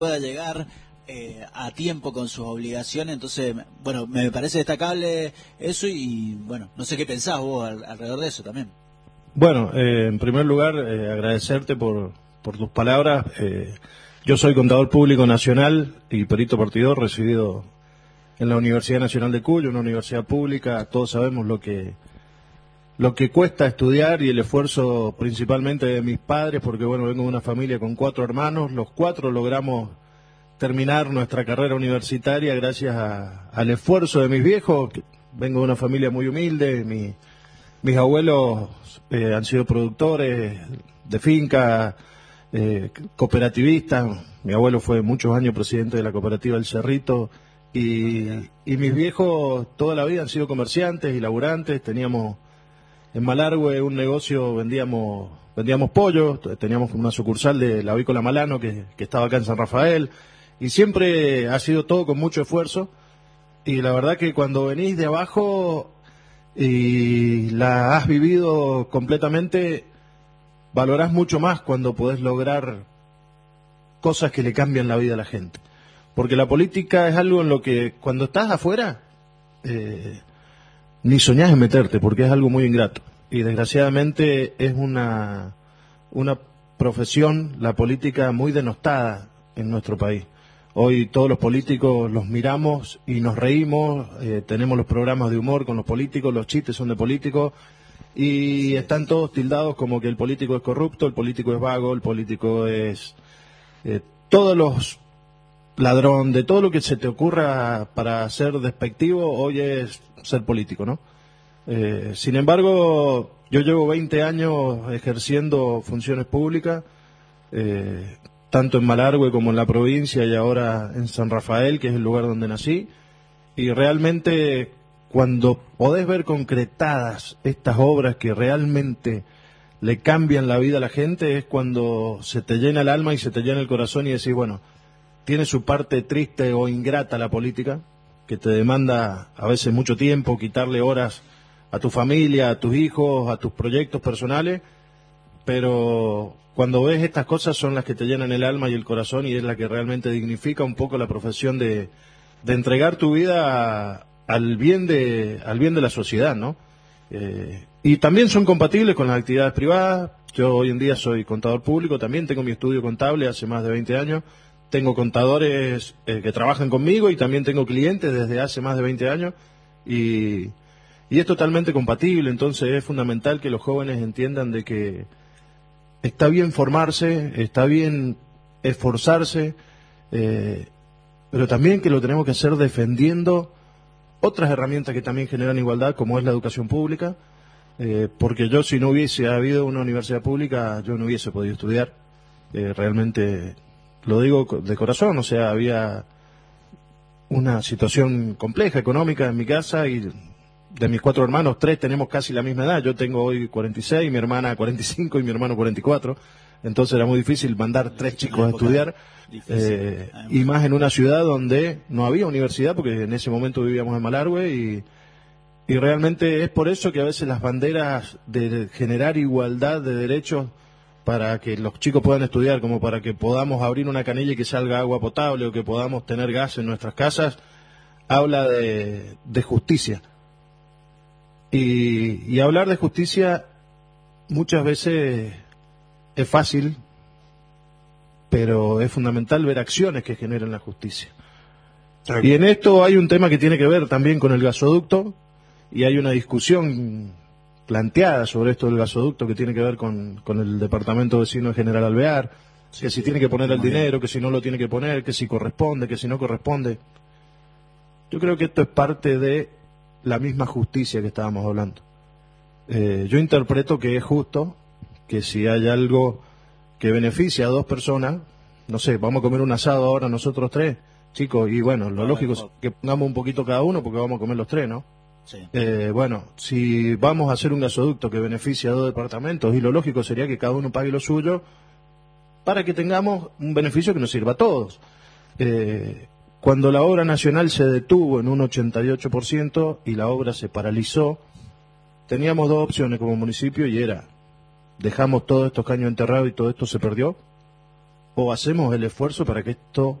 pueda llegar a tiempo con sus obligaciones. Entonces, bueno, me parece destacable eso y bueno, no sé qué pensás vos alrededor de eso también. Bueno, en primer lugar, agradecerte por tus palabras. Yo soy contador público nacional y perito partidor, recibido en la Universidad Nacional de Cuyo, una universidad pública. Todos sabemos lo que cuesta estudiar y el esfuerzo principalmente de mis padres, porque bueno, vengo de una familia con 4 hermanos, los 4 logramos terminar nuestra carrera universitaria gracias al esfuerzo de mis viejos. Vengo de una familia muy humilde, mis abuelos han sido productores de finca, cooperativistas. Mi abuelo fue muchos años presidente de la cooperativa El Cerrito y mis viejos toda la vida han sido comerciantes y laburantes. Teníamos en Malargüe un negocio, vendíamos pollo, teníamos una sucursal de la Avícola Malano que estaba acá en San Rafael, y siempre ha sido todo con mucho esfuerzo. Y la verdad que cuando venís de abajo y la has vivido completamente, valorás mucho más cuando podés lograr cosas que le cambian la vida a la gente. Porque la política es algo en lo que cuando estás afuera ni soñás en meterte, porque es algo muy ingrato. Y desgraciadamente es una profesión, la política, muy denostada en nuestro país. Hoy todos los políticos los miramos y nos reímos, tenemos los programas de humor con los políticos, los chistes son de políticos, y están todos tildados como que el político es corrupto, el político es vago, el político es todos los ladrón, de todo lo que se te ocurra para ser despectivo, hoy es ser político, ¿no? Sin embargo, yo llevo 20 años ejerciendo funciones públicas, tanto en Malargüe como en la provincia y ahora en San Rafael, que es el lugar donde nací, y realmente cuando podés ver concretadas estas obras que realmente le cambian la vida a la gente, es cuando se te llena el alma y se te llena el corazón y decís, bueno, tiene su parte triste o ingrata la política, que te demanda a veces mucho tiempo, quitarle horas a tu familia, a tus hijos, a tus proyectos personales, pero cuando ves estas cosas son las que te llenan el alma y el corazón, y es la que realmente dignifica un poco la profesión de entregar tu vida al bien de la sociedad, ¿no? Y también son compatibles con las actividades privadas. Yo hoy en día soy contador público, también tengo mi estudio contable hace más de 20 años, tengo contadores que trabajan conmigo y también tengo clientes desde hace más de 20 años y es totalmente compatible. Entonces es fundamental que los jóvenes entiendan de que está bien formarse, está bien esforzarse, pero también que lo tenemos que hacer defendiendo otras herramientas que también generan igualdad, como es la educación pública, porque yo, si no hubiese habido una universidad pública, yo no hubiese podido estudiar. Realmente lo digo de corazón, o sea, había una situación compleja económica en mi casa y de mis 4 hermanos, 3 tenemos casi la misma edad. Yo tengo hoy 46, mi hermana 45 y mi hermano 44. Entonces era muy difícil mandar 3 chicos a estudiar, y más en una ciudad donde no había universidad, porque en ese momento vivíamos en Malargüe, y realmente es por eso que a veces las banderas de generar igualdad de derechos para que los chicos puedan estudiar, como para que podamos abrir una canilla y que salga agua potable o que podamos tener gas en nuestras casas, habla de justicia. Y hablar de justicia muchas veces es fácil, pero es fundamental ver acciones que generen la justicia. Y en esto hay un tema que tiene que ver también con el gasoducto, y hay una discusión planteada sobre esto del gasoducto que tiene que ver con el departamento vecino de General Alvear, que si tiene que poner el dinero, que si no lo tiene que poner, que si corresponde, que si no corresponde. Yo creo que esto es parte de la misma justicia que estábamos hablando. Yo interpreto que es justo que si hay algo que beneficia a 2 personas, no sé, vamos a comer un asado ahora nosotros 3, chicos, y bueno, lo lógico es que pongamos un poquito cada uno porque vamos a comer los 3, ¿no? Sí. Bueno, si vamos a hacer un gasoducto que beneficia a 2 departamentos, y lo lógico sería que cada uno pague lo suyo para que tengamos un beneficio que nos sirva a todos. Cuando la obra nacional se detuvo en un 88% y la obra se paralizó, teníamos 2 opciones como municipio, y era: dejamos todos estos caños enterrados y todo esto se perdió, o hacemos el esfuerzo para que esto